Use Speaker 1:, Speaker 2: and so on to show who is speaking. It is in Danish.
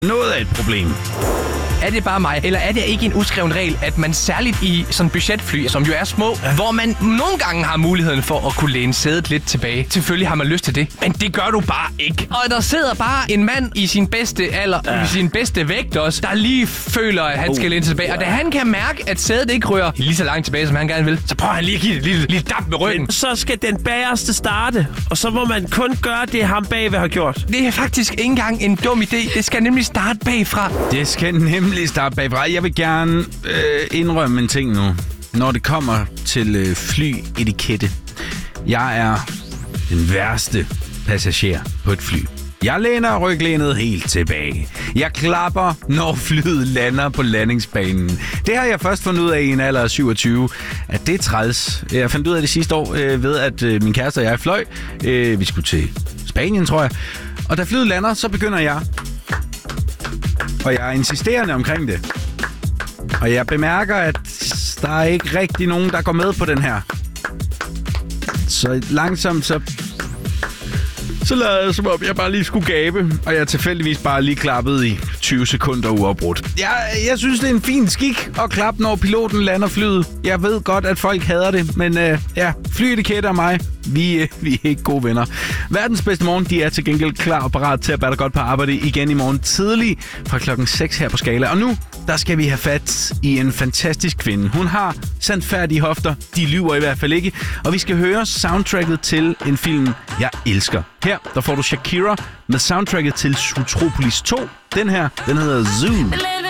Speaker 1: noget af et problem.
Speaker 2: Er det bare mig, eller er det ikke en uskreven regel, at man særligt i sådan budgetfly, som jo er små, hvor man nogle gange har muligheden for at kunne læne sædet lidt tilbage. Selvfølgelig har man lyst til det, men det gør du bare ikke. Og der sidder bare en mand i sin bedste alder, i sin bedste vægt også, der lige føler, at han skal læne tilbage. Og da han kan mærke, at sædet ikke rører lige så langt tilbage, som han gerne vil, så prøver han lige at give det et lille dab med ryggen.
Speaker 3: Så skal den bagerste starte, og så må man kun gøre det, ham bagved har gjort.
Speaker 2: Det er faktisk ikke engang en dum idé. Det skal nemlig starte bagfra.
Speaker 1: Det skal nemlig starte bagfra. Jeg vil gerne indrømme en ting nu, når det kommer til flyetikette. Jeg er den værste passager på et fly. Jeg læner ryglænet helt tilbage. Jeg klapper, når flyet lander på landingsbanen. Det har jeg først fundet ud af i en alder af 27, at det er træls. Jeg fandt ud af det sidste år ved, at min kæreste og jeg fløj. Vi skulle til Spanien, tror jeg. Og da flyet lander, så begynder jeg. Og jeg er insisterende omkring det. Og jeg bemærker, at der er ikke rigtig nogen, der går med på den her. Så langsomt, så lavede jeg, som om jeg bare lige skulle gabe, og jeg tilfældigvis bare lige klappede i 20 sekunder uafbrudt. Jeg synes, det er en fin skik at klappe, når piloten lander flyet. Jeg ved godt, at folk hader det, men flyetikette og mig, vi er ikke gode venner. Verdens bedste morgen, de er til gengæld klar og parat til at bære dig godt på arbejde igen i morgen tidlig fra klokken 6 her på Skala. Og nu, der skal vi have fat i en fantastisk kvinde. Hun har sandfærdige hofter, de lyver i hvert fald ikke, og vi skal høre soundtracket til en film, jeg elsker. Her, der får du Shakira med soundtracket til Zootropolis 2. Den her, den hedder Zoo.